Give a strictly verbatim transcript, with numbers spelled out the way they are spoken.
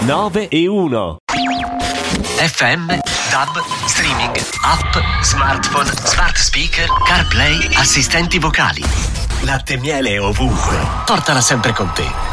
nove e uno. F M, DAB, streaming, app, smartphone, smart speaker, CarPlay, assistenti vocali. Latte e miele ovunque. Portala sempre con te.